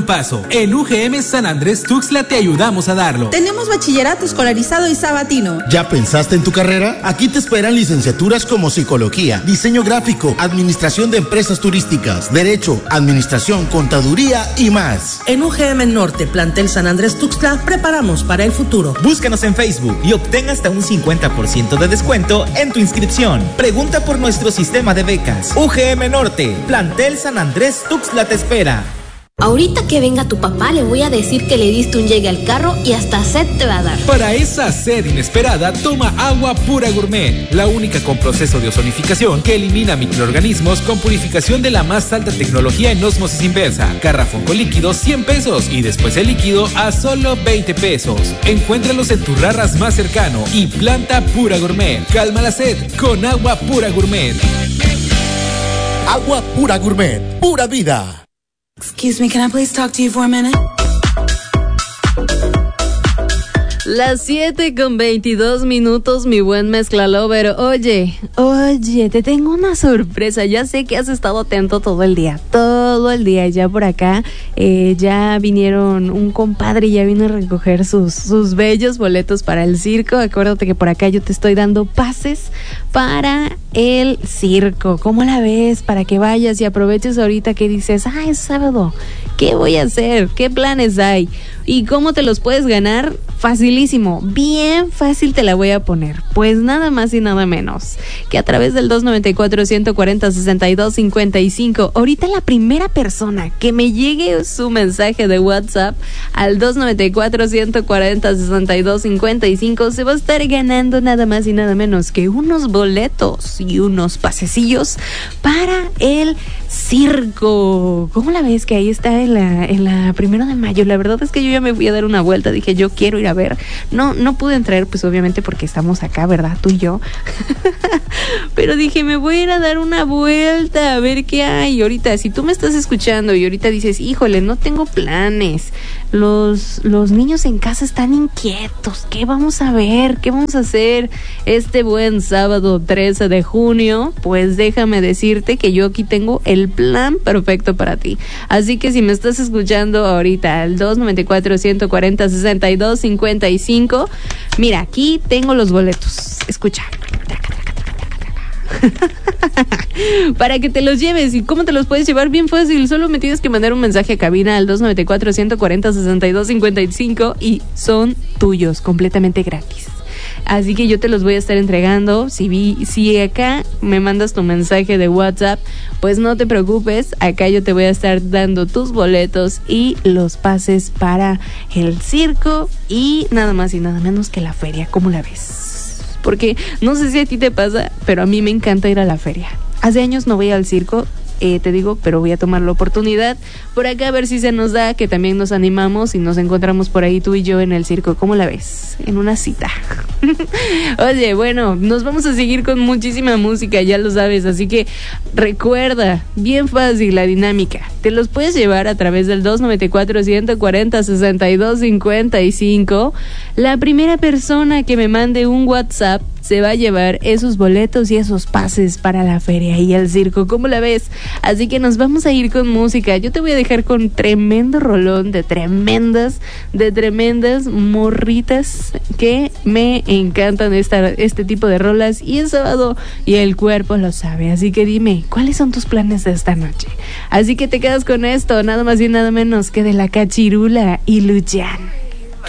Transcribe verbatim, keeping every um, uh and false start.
paso. En U G M San Andrés Tuxtla te ayudamos a darlo. Tenemos bachillerato escolarizado y sabatino. ¿Ya pensaste en tu carrera? Aquí te esperan licenciaturas como psicología, diseño gráfico, administración de empresas turísticas, derecho, administración, contaduría y más. En U G M Norte, plantel San Andrés Tuxtla, preparamos para el futuro. Búscanos en Facebook y obtén hasta un cincuenta por ciento de descuento en tu inscripción. Pregunta por nuestro sistema de becas. U G M Norte, plantel San Andrés Tuxtla te espera. Ahorita que venga tu papá le voy a decir que le diste un llegue al carro y hasta sed te va a dar. Para esa sed inesperada, toma Agua Pura Gourmet, la única con proceso de ozonificación que elimina microorganismos con purificación de la más alta tecnología en ósmosis inversa. Garrafón con líquido cien pesos y después el líquido a solo veinte pesos. Encuéntralos en tu Rarras más cercano y planta Pura Gourmet. Calma la sed con Agua Pura Gourmet. Agua Pura Gourmet, pura vida. Excuse me, can I please talk to you for a minute? Las siete con veintidós minutos, mi buen mezcla lover. Oye, oye, te tengo una sorpresa. Ya sé que has estado atento todo el día, todo el día. Ya por acá, eh, ya vinieron un compadre y ya vino a recoger sus, sus bellos boletos para el circo. Acuérdate que por acá yo te estoy dando pases para el circo. ¿Cómo la ves? Para que vayas y aproveches ahorita que dices, ah, es sábado, ¿qué voy a hacer? ¿Qué planes hay? ¿Y cómo te los puedes ganar? Facilísimo, bien fácil te la voy a poner. Pues nada más y nada menos que a través del dos noventa y cuatro, ciento cuarenta, sesenta y dos cincuenta y cinco. Ahorita la primera persona que me llegue su mensaje de WhatsApp al dos noventa y cuatro, ciento cuarenta, sesenta y dos cincuenta y cinco se va a estar ganando nada más y nada menos que unos boletos y unos pasecillos para el circo. ¿Cómo la ves? Que ahí está en la, en la primero de mayo. La verdad es que yo ya me fui a dar una vuelta. Dije, yo quiero ir a ver. No, no pude entrar, pues obviamente porque estamos acá, ¿verdad? Tú y yo. Pero dije, me voy a ir a dar una vuelta a ver qué hay. Ahorita, si tú me estás escuchando y ahorita dices, híjole, no tengo planes. Los, los niños en casa están inquietos. ¿Qué vamos a ver? ¿Qué vamos a hacer este buen sábado trece de junio? Pues déjame decirte que yo aquí tengo el plan perfecto para ti. Así que si me estás escuchando ahorita al dos noventa y cuatro, ciento cuarenta, sesenta y dos cincuenta y cinco, mira, aquí tengo los boletos. Escucha. Para que te los lleves. ¿Y cómo te los puedes llevar? Bien fácil, solo me tienes que mandar un mensaje a cabina al dos noventa y cuatro, ciento cuarenta, sesenta y dos cincuenta y cinco y son tuyos, completamente gratis. Así que yo te los voy a estar entregando. Si vi, si acá me mandas tu mensaje de WhatsApp, pues no te preocupes, acá yo te voy a estar dando tus boletos y los pases para el circo y nada más y nada menos que la feria. ¿Cómo la ves? Porque no sé si a ti te pasa, pero a mí me encanta ir a la feria. Hace años no voy al circo, eh, te digo, pero voy a tomar la oportunidad por acá a ver si se nos da, que también nos animamos y nos encontramos por ahí tú y yo en el circo. ¿Cómo la ves? En una cita. Oye, bueno, nos vamos a seguir con muchísima música, ya lo sabes, así que recuerda, bien fácil la dinámica. Te los puedes llevar a través del dos noventa y cuatro, ciento cuarenta, sesenta y dos cincuenta y cinco. La primera persona que me mande un WhatsApp se va a llevar esos boletos y esos pases para la feria y el circo. ¿Cómo la ves? Así que nos vamos a ir con música. Yo te voy a dejar con tremendo rolón de tremendas, de tremendas morritas que me encantan esta, este tipo de rolas. Y es sábado y el cuerpo lo sabe. Así que dime, ¿cuáles son tus planes de esta noche? Así que te quedas con esto, nada más y nada menos que de La Cachirula y Luyan.